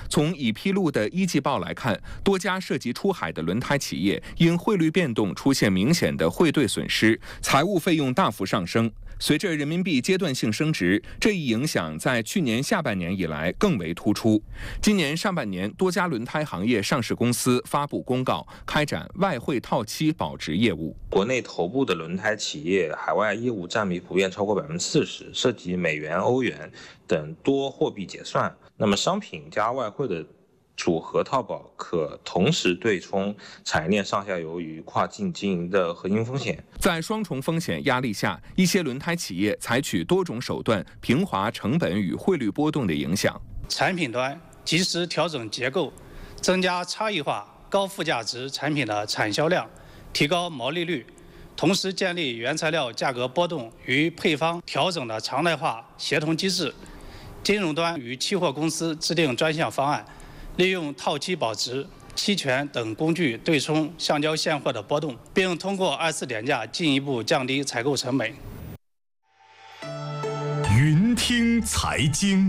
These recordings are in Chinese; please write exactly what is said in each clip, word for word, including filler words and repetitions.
从已披露的一季报来看，多家涉及出海的轮胎企业因汇率变动出现明显的汇兑损失，财务费用大幅上升。随着人民币阶段性升值，这一影响在去年下半年以来更为突出。今年上半年，多家轮胎行业上市公司发布公告，开展外汇套期保值业务。 国内头部的轮胎企业海外业务占比普遍超过百分之四十，涉及美元、欧元等多货币结算。那么商品加外汇的组合套保可同时对冲产业链上下游与跨境经营的核心风险。 在双重风险压力下，一些轮胎企业采取多种手段平滑成本与汇率波动的影响。 产品端及时调整结构，增加差异化高附加值产品的产销量，提高毛利率，同时建立原材料价格波动与配方调整的常态化协同机制。金融端与期货公司制定专项方案，利用套期保值、期权等工具对冲橡胶现货的波动，并通过二次点价进一步降低采购成本。 云听财经。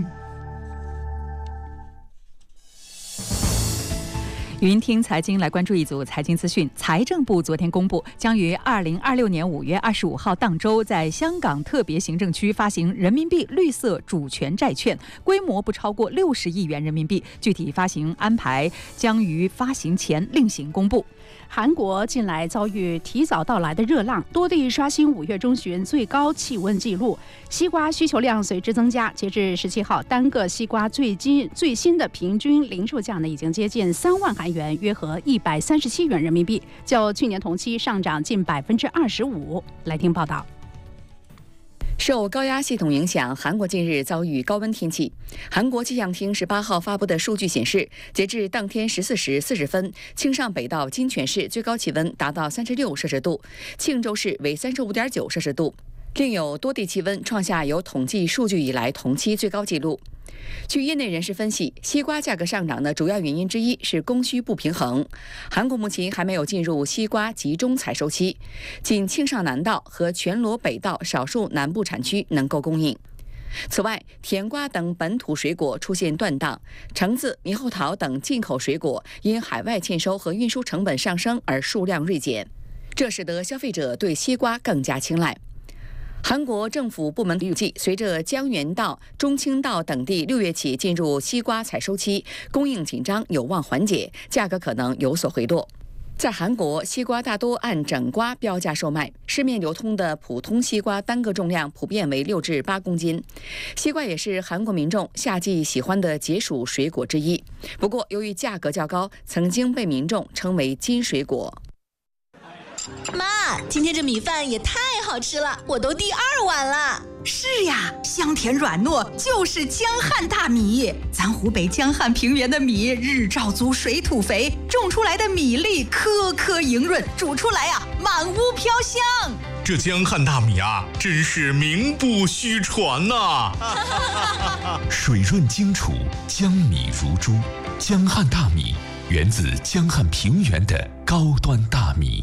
云听财经来关注一组财经资讯。财政部昨天公布，将于二零二六年五月二十五号当周在香港特别行政区发行人民币绿色主权债券，规模不超过六十亿元人民币。具体发行安排将于发行前另行公布。 韩国近来遭遇提早到来的热浪，多地刷新五月中旬最高气温纪录，西瓜需求量随之增加。截至十七号，单个西瓜最近最新的平均零售价呢，已经接近三万韩元，约合一百三十七元人民币，较去年同期上涨近百分之二十五。来听报道。 受高压系统影响，韩国近日遭遇高温天气。韩国气象厅十八号发布的数据显示，截至当天十四时四十分，庆尚北道金泉市最高气温达到三十六摄氏度，庆州市为三十五点九摄氏度，另有多地气温创下有统计数据以来同期最高纪录。据业内人士分析，西瓜价格上涨的主要原因之一是供需不平衡。韩国目前还没有进入西瓜集中采收期，仅庆尚南道和全罗北道少数南部产区能够供应。此外，甜瓜等本土水果出现断档，橙子、猕猴桃等进口水果因海外欠收和运输成本上升而数量锐减，这使得消费者对西瓜更加青睐。韩国政府部门预计，随着江原道、中清道等地六月起进入西瓜采收期，供应紧张有望缓解，价格可能有所回落。在韩国，西瓜大多按整瓜标价售卖，市面流通的普通西瓜单个重量普遍为六至八公斤。西瓜也是韩国民众夏季喜欢的解暑水果之一，不过由于价格较高，曾经被民众称为金水果。 妈，今天这米饭也太好吃了，我都第二碗了。 是呀，香甜软糯，就是江汉大米。咱湖北江汉平原的米日照足，水土肥，种出来的米粒颗颗莹润，煮出来啊，满屋飘香。 这江汉大米啊，真是名不虚传呐、啊！水润精楚，江米如珠。江汉大米源自江汉平原的高端大米。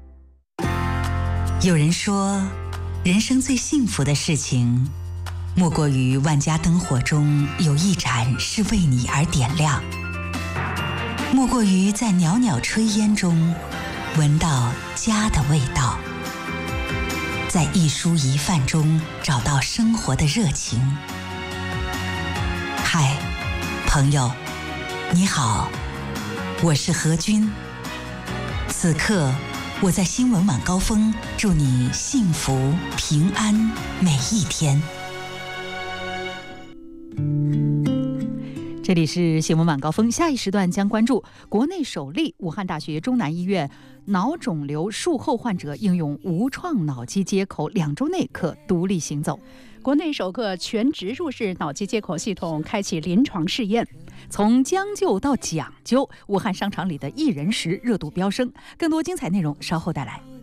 有人说，人生最幸福的事情，莫过于万家灯火中有一盏是为你而点亮，莫过于在袅袅炊烟中闻到家的味道，在一蔬一饭中找到生活的热情。嗨，朋友，你好，我是何君。此刻我在新闻晚高峰，祝你幸福平安每一天。 这里是新闻晚高峰，下一时段将关注国内首例武汉大学中南医院脑肿瘤术后患者应用无创脑机接口，两周内可独立行走。 国内首个全植入式脑机接口系统开启临床试验。 从将就到讲究，武汉商场里的一人食热度飙升。更多精彩内容稍后带来。